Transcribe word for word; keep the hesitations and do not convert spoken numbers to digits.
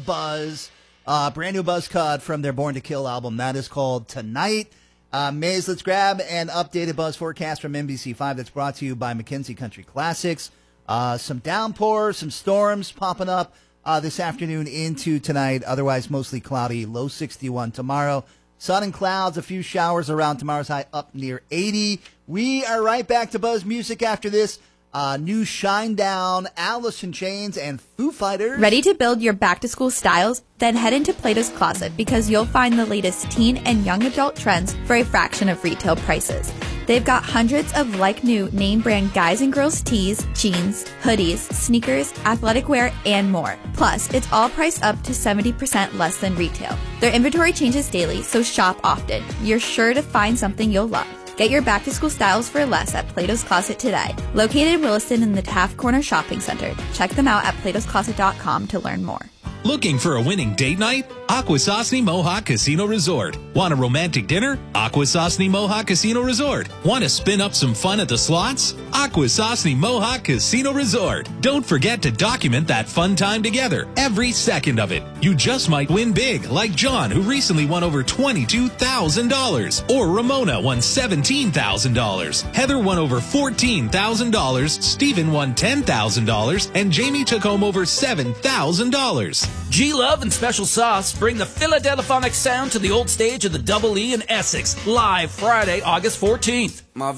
Buzz. Uh, brand new Buzz cut from their Born to Kill album. That is called Tonight. Uh, Maze, let's grab an updated Buzz forecast from N B C five that's brought to you by McKenzie Country Classics. Uh, some downpours, some storms popping up uh, this afternoon into tonight. Otherwise, mostly cloudy, low sixty-one tomorrow. Sun and clouds, a few showers around tomorrow's high up near eighty. We are right back to Buzz Music after this. Uh, new Shinedown, Alice in Chains, and Foo Fighters. Ready to build your back-to-school styles? Then head into Plato's Closet because you'll find the latest teen and young adult trends for a fraction of retail prices. They've got hundreds of like-new name-brand guys and girls tees, jeans, hoodies, sneakers, athletic wear, and more. Plus, it's all priced up to seventy percent less than retail. Their inventory changes daily, so shop often. You're sure to find something you'll love. Get your back-to-school styles for less at Plato's Closet today. Located in Williston in the Taft Corner Shopping Center. Check them out at platos closet dot com to learn more. Looking for a winning date night? Akwesasne Mohawk Casino Resort. Want a romantic dinner? Akwesasne Mohawk Casino Resort. Want to spin up some fun at the slots? Akwesasne Mohawk Casino Resort. Don't forget to document that fun time together, every second of it. You just might win big, like John, who recently won over twenty-two thousand dollars. Or Ramona won seventeen thousand dollars. Heather won over fourteen thousand dollars. Stephen won ten thousand dollars. And Jamie took home over seven thousand dollars. G-Love and Special Sauce bring the Philadelphonic sound to the old stage of the Double E in Essex, live Friday, August fourteenth.